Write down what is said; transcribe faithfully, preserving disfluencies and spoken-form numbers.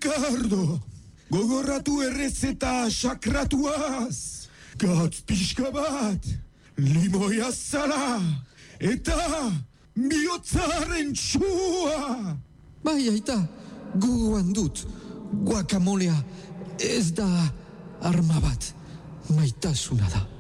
Ricardo, gogorratu errezeta sakratuaz, gatz pixka bat, limoia zala, eta bihotzaren txua. Bai, aita, gogoan dut, guakamolea ez da arma bat, maitasuna da.